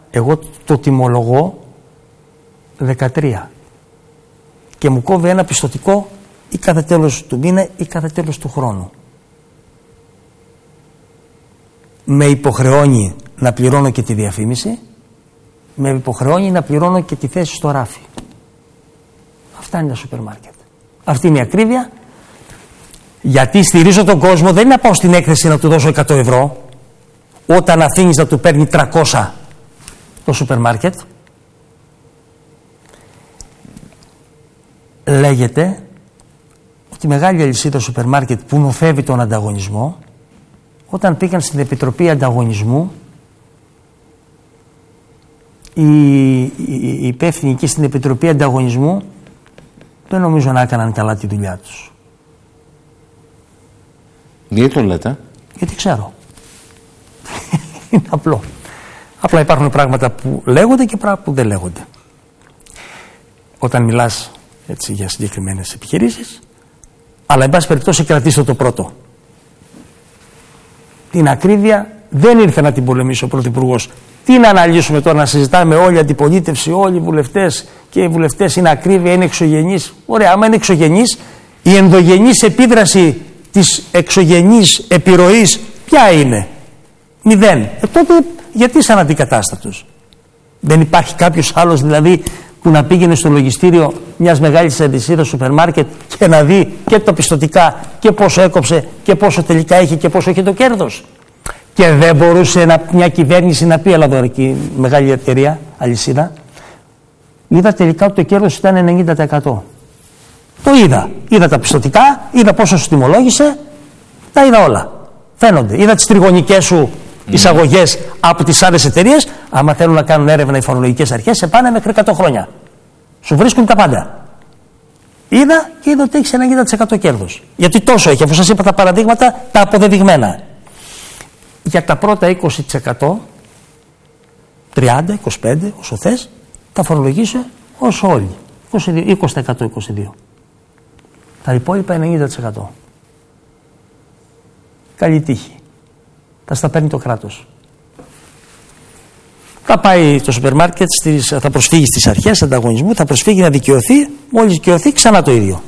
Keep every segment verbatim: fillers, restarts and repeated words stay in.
εγώ το τιμολογώ δεκατρία και μου κόβει ένα πιστωτικό ή κάθε τέλος του μήνα ή κάθε τέλος του χρόνου. Με υποχρεώνει να πληρώνω και τη διαφήμιση, με υποχρεώνει να πληρώνω και τη θέση στο ράφι. Αυτά είναι τα σούπερ μάρκετ. Αυτή είναι η ακρίβεια. Γιατί στηρίζω τον κόσμο, δεν είναι να πάω στην έκθεση να του δώσω εκατό ευρώ όταν αφήνεις να του παίρνει τριακόσια το σούπερ μάρκετ. Λέγεται ότι η μεγάλη αλυσίδα σούπερ μάρκετ που νοθεύει τον ανταγωνισμό, όταν πήγαν στην Επιτροπή Ανταγωνισμού, οι, οι, οι υπεύθυνοι εκεί στην Επιτροπή Ανταγωνισμού δεν νομίζω να έκαναν καλά τη δουλειά τους. Γιατί το λέτε? Γιατί ξέρω. Είναι απλό. Απλά υπάρχουν πράγματα που λέγονται και πράγματα που δεν λέγονται. Όταν μιλάς έτσι για συγκεκριμένες επιχειρήσεις, αλλά εν πάση περιπτώσει κρατήστε το πρώτο. Την ακρίβεια δεν ήρθε να την πολεμήσει ο Πρωθυπουργός. Τι να αναλύσουμε τώρα, να συζητάμε όλη η αντιπολίτευση, όλοι οι βουλευτές και οι βουλευτές είναι ακρίβεια, είναι εξωγενείς. Ωραία, άμα είναι εξωγενείς, η ενδογενής επίδραση της εξωγενής επιρροής ποια είναι? Μηδέν. Ε, τότε γιατί είσαι αναντικατάστατος? Δεν υπάρχει κάποιος άλλος δηλαδή που να πήγαινε στο λογιστήριο μιας μεγάλης αλυσίδας σούπερ μάρκετ και να δει και τα πιστωτικά και πόσο έκοψε και πόσο τελικά έχει και πόσο έχει το κέρδος? Και δεν μπορούσε να, μια κυβέρνηση να πει, έλα εδώ εκεί, μεγάλη εταιρεία, αλυσίδα, είδα τελικά ότι το κέρδος ήταν ενενήντα τοις εκατό. Το είδα. Είδα τα πιστωτικά, είδα πόσο σου τιμολόγησε, τα είδα όλα. Φαίνονται. Είδα τις τριγωνικές σου εισαγωγές mm. από τις άλλες εταιρείες. Άμα θέλουν να κάνουν έρευνα οι φορολογικές αρχές, σε πάνε μέχρι εκατό χρόνια. Σου βρίσκουν τα πάντα. Είδα και είδα ότι έχει ενενήντα τοις εκατό κέρδος. Γιατί τόσο έχει, αφού σας είπα τα παραδείγματα, τα αποδεδειγμένα. Για τα πρώτα είκοσι τοις εκατό, τριάντα, είκοσι πέντε, όσο θες, τα φορολογήσω όσο όλοι. είκοσι τοις εκατό, είκοσι δύο. Τα υπόλοιπα ενενήντα τοις εκατό. Καλή τύχη. Θα στα παίρνει το κράτος. Θα πάει στο σούπερ μάρκετ, θα προσφύγει στις αρχές ανταγωνισμού, θα προσφύγει να δικαιωθεί, μόλις δικαιωθεί ξανά το ίδιο.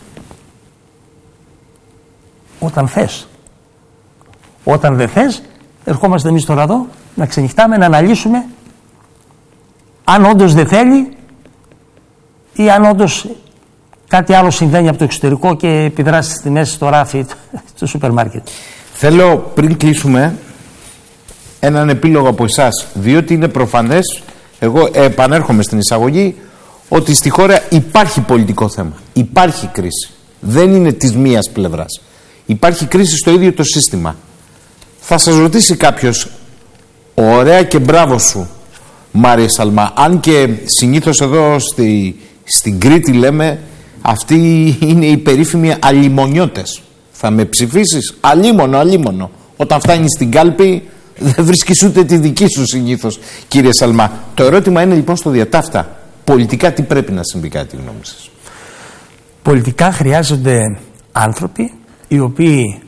Όταν θες. Όταν δεν θες, ερχόμαστε εμείς τώρα εδώ να ξενυχτάμε, να αναλύσουμε αν όντως δεν θέλει ή αν όντως κάτι άλλο συμβαίνει από το εξωτερικό και επιδράσει στις τιμές στο ράφι του σούπερ μάρκετ. Θέλω πριν κλείσουμε έναν επίλογο από εσάς, διότι είναι προφανές, εγώ επανέρχομαι στην εισαγωγή, ότι στη χώρα υπάρχει πολιτικό θέμα, υπάρχει κρίση, δεν είναι της μίας πλευράς, υπάρχει κρίση στο ίδιο το σύστημα. Θα σας ρωτήσει κάποιος, ωραία και μπράβο σου Μάρια Σαλμά, αν και συνήθως εδώ στη, στην Κρήτη λέμε αυτοί είναι οι περίφημοι αλιμονιώτες. Θα με ψηφίσεις? Αλίμονο, αλίμονο. Όταν φτάνεις στην κάλπη δεν βρίσκεις ούτε τη δική σου συνήθως, κύριε Σαλμά. Το ερώτημα είναι λοιπόν στο διατάφτα. Πολιτικά τι πρέπει να συμβεί, κάτι γνώμη σας? Πολιτικά χρειάζονται άνθρωποι οι οποίοι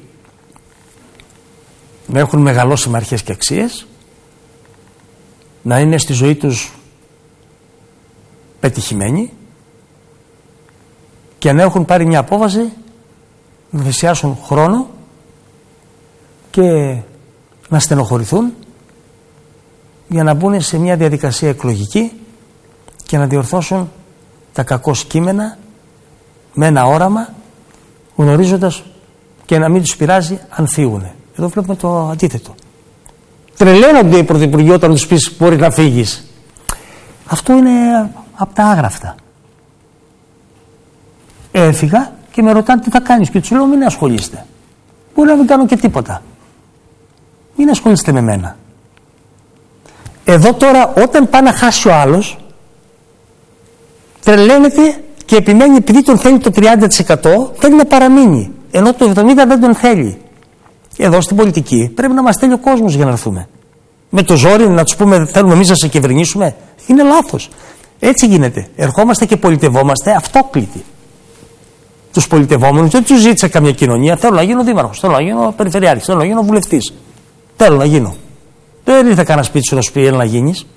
να έχουν μεγαλώσει με αρχές και αξίες, να είναι στη ζωή τους πετυχημένοι και να έχουν πάρει μια απόφαση να θυσιάσουν χρόνο και να στενοχωρηθούν για να μπουν σε μια διαδικασία εκλογική και να διορθώσουν τα κακώς κείμενα με ένα όραμα, γνωρίζοντας και να μην τους πειράζει αν φύγουν. Εδώ βλέπουμε το αντίθετο. Τρελαίνονται οι πρωθυπουργοί όταν τους πεις μπορεί να φύγεις. Αυτό είναι από τα άγραφτα. Έφυγα και με ρωτάνε τι θα κάνεις και τους λέω μην ασχολείστε. Μπορεί να μην κάνω και τίποτα. Μην ασχολείστε με μένα. Εδώ τώρα όταν πάει να χάσει ο άλλος, τρελαίνεται και επιμένει, επειδή τον θέλει το τριάντα τοις εκατό, θέλει να παραμείνει. Ενώ το εβδομήντα τοις εκατό δεν τον θέλει. Εδώ στην πολιτική πρέπει να μας θέλει ο κόσμος για να έρθουμε. Με το ζόρι να τους πούμε θέλουμε εμείς να σε κυβερνήσουμε. Είναι λάθος. Έτσι γίνεται. Ερχόμαστε και πολιτευόμαστε αυτόκλητοι. Τους πολιτευόμενους δεν τους ζήτησα καμία κοινωνία. Θέλω να γίνω δήμαρχος, θέλω να γίνω περιφερειάρχης, θέλω να γίνω βουλευτής. Θέλω να γίνω. Δεν ήρθε κανένα σπίτι σου να σου πει έλα να γίνεις.